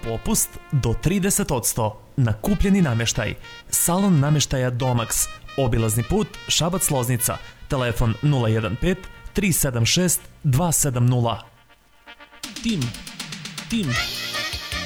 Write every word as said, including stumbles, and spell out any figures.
Popust do trideset posto na kupljeni namještaj. Salon namještaja Domax. Obilazni put Šabac-Loznica. Telefon nula jedan pet tri sedam šest dva sedam nula. Tim. Tim.